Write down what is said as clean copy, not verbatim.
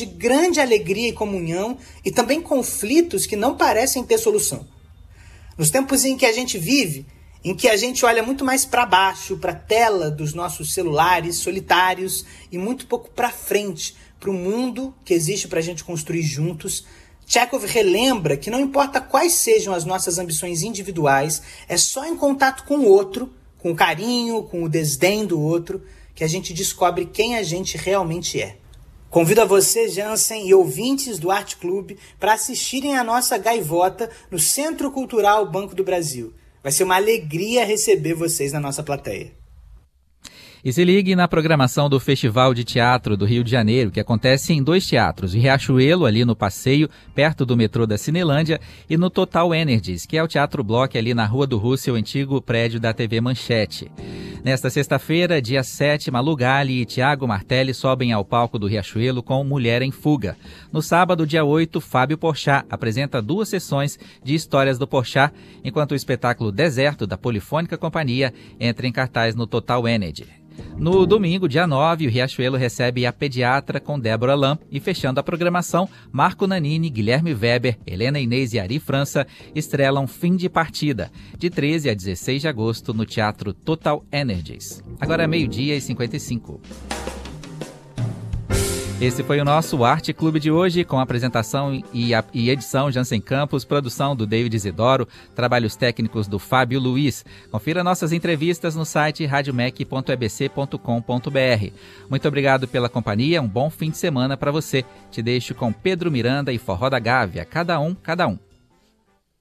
de grande alegria e comunhão e também conflitos que não parecem ter solução. Nos tempos em que a gente vive, em que a gente olha muito mais para baixo, para a tela dos nossos celulares solitários e muito pouco para frente, para o mundo que existe para a gente construir juntos, Chekhov relembra que não importa quais sejam as nossas ambições individuais, é só em contato com o outro, com o carinho, com o desdém do outro, que a gente descobre quem a gente realmente é. Convido a você, Jansen, e ouvintes do Arte Clube para assistirem a nossa gaivota no Centro Cultural Banco do Brasil. Vai ser uma alegria receber vocês na nossa plateia. E se ligue na programação do Festival de Teatro do Rio de Janeiro, que acontece em 2 teatros, em Riachuelo, ali no Passeio, perto do metrô da Cinelândia, e no Total Energies, que é o Teatro Block ali na Rua do Russell, o antigo prédio da TV Manchete. Nesta sexta-feira, dia 7, Malu Gali e Tiago Martelli sobem ao palco do Riachuelo com Mulher em Fuga. No sábado, dia 8, Fábio Porchat apresenta 2 sessões de histórias do Porchat, enquanto o espetáculo Deserto, da Polifônica Companhia, entra em cartaz no Total Energy. No domingo, dia 9, o Riachuelo recebe A Pediatra com Débora Lam e, fechando a programação, Marco Nanini, Guilherme Weber, Helena Inês e Ari França estrelam Fim de Partida, de 13 a 16 de agosto no Teatro Total Energies. Agora é 12h55. Esse foi o nosso Arte Clube de hoje, com apresentação e edição Jansen Campos, produção do David Isidoro, trabalhos técnicos do Fábio Luiz. Confira nossas entrevistas no site radiomec.ebc.com.br. Muito obrigado pela companhia, um bom fim de semana para você. Te deixo com Pedro Miranda e Forró da Gávea, cada um, cada um.